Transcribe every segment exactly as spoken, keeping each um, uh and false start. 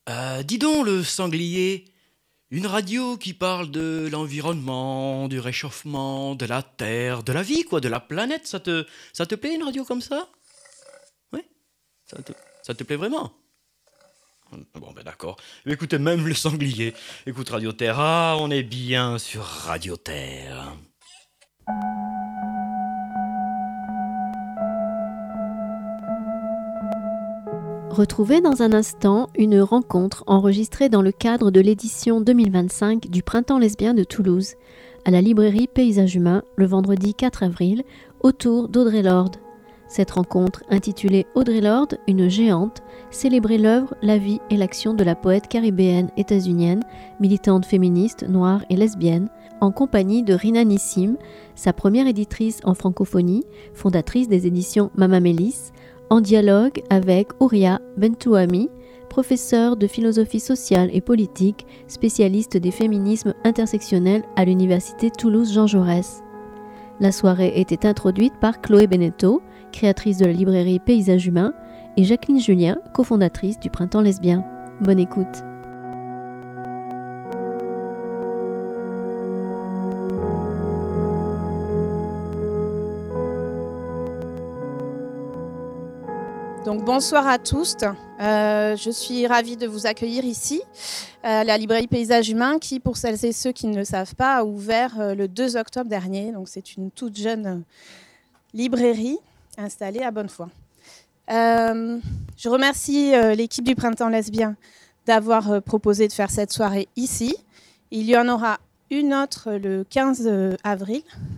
Euh, dis donc, le sanglier, une radio qui parle de l'environnement, du réchauffement, de la Terre, de la vie, quoi, de la planète, ça te, ça te plaît une radio comme ça? Oui, ça te, ça te plaît vraiment? Bon, ben d'accord. Écoutez, même le sanglier. Écoute, Radio Terre, ah, on est bien sur Radio Terre. Retrouvez dans un instant une rencontre enregistrée dans le cadre de l'édition deux mille vingt-cinq du Printemps lesbien de Toulouse, à la librairie Paysage Humain, le vendredi quatre avril, autour d'Audre Lorde. Cette rencontre, intitulée Audre Lorde, une géante, célébrait l'œuvre, la vie et l'action de la poète caribéenne états-unienne, militante féministe, noire et lesbienne, en compagnie de Rina Nissim, sa première éditrice en francophonie, fondatrice des éditions Mama Mélis, en dialogue avec Ouria Bentouhami, professeure de philosophie sociale et politique, spécialiste des féminismes intersectionnels à l'université Toulouse-Jean Jaurès. La soirée était introduite par Chloé Beneteau, créatrice de la librairie Paysage Humain, et Jacqueline Julien, cofondatrice du Printemps lesbien. Bonne écoute. Donc bonsoir à tous, euh, je suis ravie de vous accueillir ici, à la librairie Paysage Humain qui, pour celles et ceux qui ne le savent pas, a ouvert euh, le deux octobre dernier. Donc c'est une toute jeune librairie installée à Bonnefoy. Euh, je remercie euh, l'équipe du Printemps lesbien d'avoir euh, proposé de faire cette soirée ici. Il y en aura une autre le quinze avril.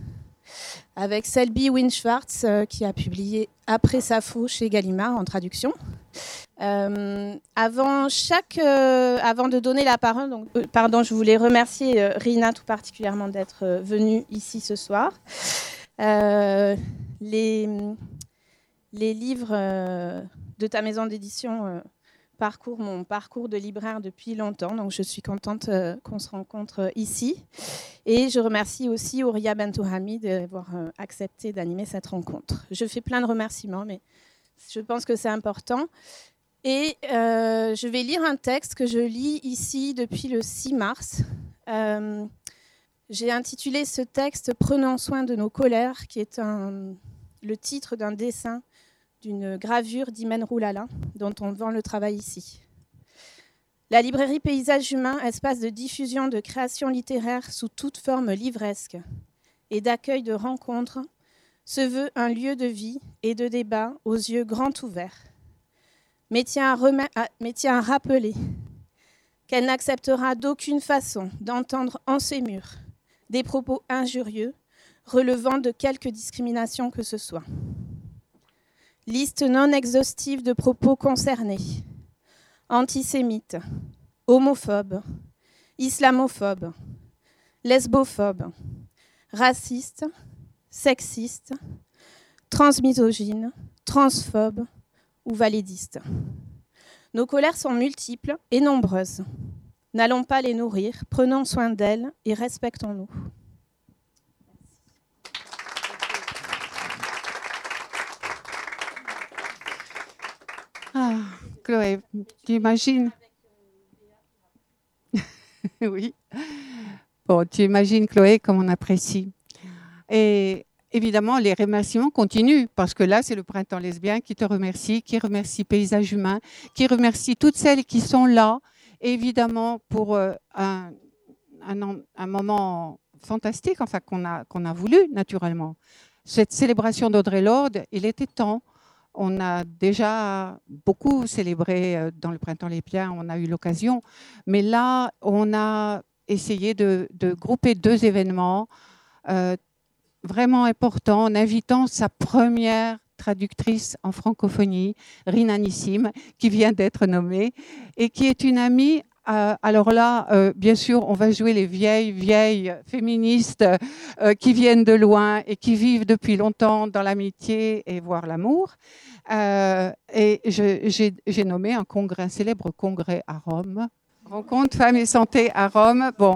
Avec Selby Wynne-Schwartz euh, qui a publié Après Sappho chez Gallimard en traduction. Euh, avant, chaque, euh, avant de donner la parole, donc, euh, pardon, je voulais remercier euh, Rina tout particulièrement d'être euh, venue ici ce soir. Euh, les, les livres euh, de ta maison d'édition euh, parcourent mon parcours de libraire depuis longtemps, donc je suis contente euh, qu'on se rencontre euh, ici. Et je remercie aussi Ouria Bentouhami d'avoir euh, accepté d'animer cette rencontre. Je fais plein de remerciements, mais je pense que c'est important. Et euh, je vais lire un texte que je lis ici depuis le six mars. Euh, j'ai intitulé ce texte « Prenons soin de nos colères », qui est un, le titre d'un dessin d'une gravure d'Imen Roulala, dont on vend le travail ici. La librairie Paysage Humain, espace de diffusion de créations littéraires sous toute forme livresque et d'accueil de rencontres, se veut un lieu de vie et de débat aux yeux grands ouverts. Mais tient à, rem- à, mais tient à rappeler qu'elle n'acceptera d'aucune façon d'entendre en ses murs des propos injurieux relevant de quelque discrimination que ce soit. Liste non exhaustive de propos concernés. Antisémites, homophobes, islamophobes, lesbophobes, racistes, sexistes, transmisogynes, transphobes ou validistes. Nos colères sont multiples et nombreuses. N'allons pas les nourrir, prenons soin d'elles et respectons-nous. Ah, Chloé, tu imagines? Oui. Bon, tu imagines, Chloé, comme on apprécie. Et évidemment, les remerciements continuent, parce que là, c'est le Printemps lesbien qui te remercie, qui remercie Paysage Humain, qui remercie toutes celles qui sont là, évidemment, pour euh, un, un, un moment fantastique, enfin, qu'on a, qu'on a voulu, naturellement. Cette célébration d'Audre Lorde, il était temps. On a déjà beaucoup célébré dans le Printemps lesbien, on a eu l'occasion. Mais là, on a essayé de, de grouper deux événements euh, vraiment importants en invitant sa première traductrice en francophonie, Rina Nissim, qui vient d'être nommée et qui est une amie. Euh, alors là, euh, bien sûr, on va jouer les vieilles, vieilles féministes euh, qui viennent de loin et qui vivent depuis longtemps dans l'amitié et voire l'amour. Euh, et je, j'ai, j'ai nommé un congrès, un célèbre congrès à Rome, Rencontre Femmes et Santé à Rome. Bon,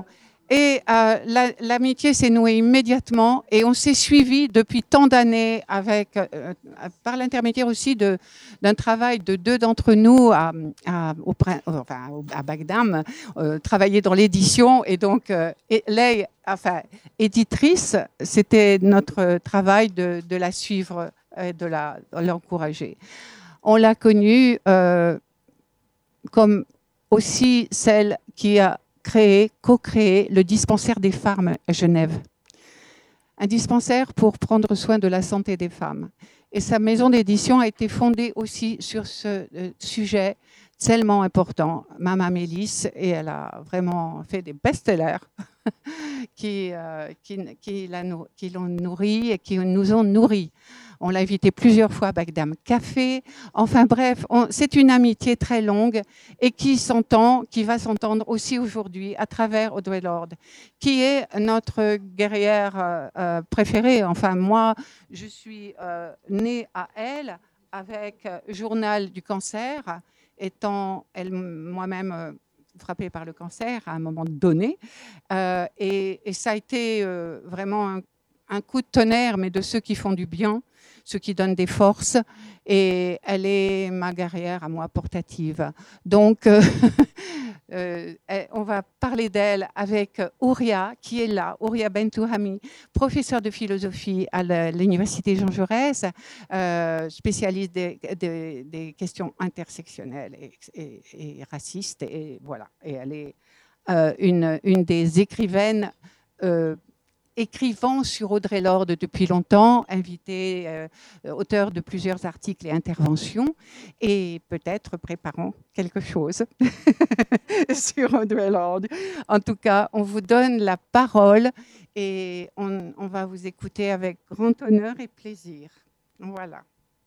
Et euh, la, l'amitié s'est nouée immédiatement et on s'est suivi depuis tant d'années avec, euh, par l'intermédiaire aussi de, d'un travail de deux d'entre nous à, à, au, enfin, à Bagdam, euh, travailler dans l'édition. Et donc, euh, Ley, enfin, éditrice, c'était notre travail de, de la suivre et de, la, de l'encourager. On l'a connue euh, comme aussi celle qui a créé, co-créé le dispensaire des femmes à Genève. Un dispensaire pour prendre soin de la santé des femmes. Et sa maison d'édition a été fondée aussi sur ce euh, sujet tellement important, Mama Mélis, et elle a vraiment fait des best-sellers qui, euh, qui, qui, la, qui l'ont nourri et qui nous ont nourris. On l'a invité plusieurs fois à Bagdam Café. Enfin bref, on, c'est une amitié très longue et qui s'entend, qui va s'entendre aussi aujourd'hui à travers Audre Lorde, qui est notre guerrière euh, préférée. Enfin moi, je suis euh, née à elle avec Journal du cancer, étant elle, moi-même euh, frappée par le cancer à un moment donné. Euh, et, et ça a été euh, vraiment un, un coup de tonnerre, mais de ceux qui font du bien, ceux qui donnent des forces, et elle est ma guerrière à moi portative. Donc, euh, euh, on va parler d'elle avec Ouria, qui est là, Ouria Bentouhami, professeure de philosophie à l'Université Jean Jaurès, euh, spécialiste des, des, des questions intersectionnelles et, et, et racistes, et voilà. Et elle est euh, une, une des écrivaines euh, écrivant sur Audre Lorde depuis longtemps, invité, euh, auteur de plusieurs articles et interventions, et peut-être préparant quelque chose sur Audre Lorde. En tout cas, on vous donne la parole et on, on va vous écouter avec grand honneur et plaisir. Voilà.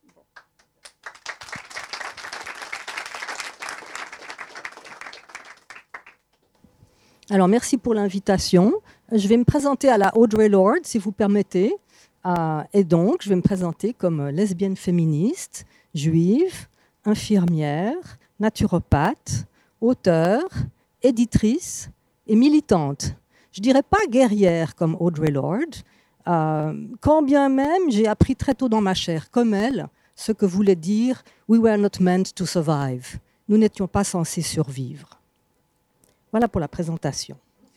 Alors, merci pour l'invitation. Je vais me présenter à la Audre Lorde, si vous permettez. Euh, et donc, je vais me présenter comme lesbienne féministe, juive, infirmière, naturopathe, auteure, éditrice et militante. Je ne dirais pas guerrière comme Audre Lorde, euh, quand bien même j'ai appris très tôt dans ma chair, comme elle, ce que voulait dire « We were not meant to survive ». Nous n'étions pas censés survivre. Voilà pour la présentation.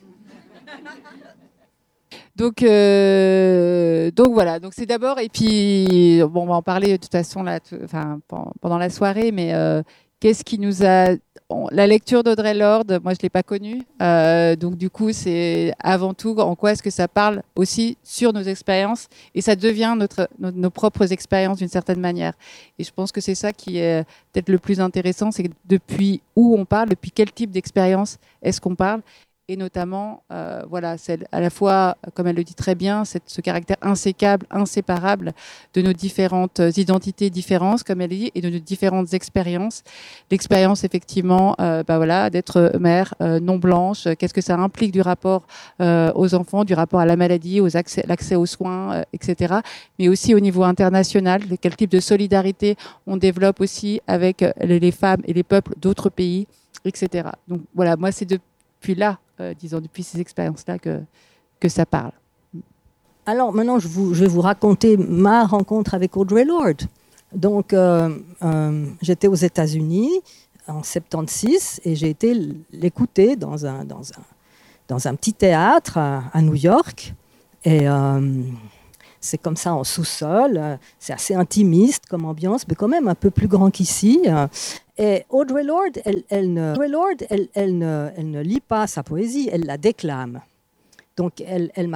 Donc, euh, donc voilà, donc c'est d'abord, et puis bon, on va en parler de toute façon là, tout, enfin, pendant la soirée, mais euh, qu'est-ce qui nous a... On, la lecture d'Audre Lorde, moi je ne l'ai pas connue, euh, donc du coup c'est avant tout en quoi est-ce que ça parle aussi sur nos expériences, et ça devient notre, nos, nos propres expériences d'une certaine manière. Et je pense que c'est ça qui est peut-être le plus intéressant, c'est depuis où on parle, depuis quel type d'expérience est-ce qu'on parle. Et notamment, euh, voilà, c'est à la fois, comme elle le dit très bien, c'est ce caractère insécable, inséparable de nos différentes identités, différences, comme elle dit, et de nos différentes expériences. L'expérience, effectivement, euh, bah voilà, d'être mère euh, non blanche, qu'est-ce que ça implique du rapport euh, aux enfants, du rapport à la maladie, aux accès, l'accès aux soins, euh, et cetera. Mais aussi au niveau international, quel type de solidarité on développe aussi avec les femmes et les peuples d'autres pays, et cetera. Donc voilà, moi, c'est depuis là, Euh, disons, depuis ces expériences-là que, que ça parle. Alors maintenant, je, vous, je vais vous raconter ma rencontre avec Audre Lorde. Donc, euh, euh, j'étais aux États-Unis en soixante-seize et j'ai été l'écouter dans un, dans un, dans un petit théâtre à, à New York. Et euh, c'est comme ça en sous-sol. C'est assez intimiste comme ambiance, mais quand même un peu plus grand qu'ici. Et Audre Lorde, elle, elle, ne, Audre Lorde elle, elle, ne, elle ne lit pas sa poésie, elle la déclame. Donc, elle, elle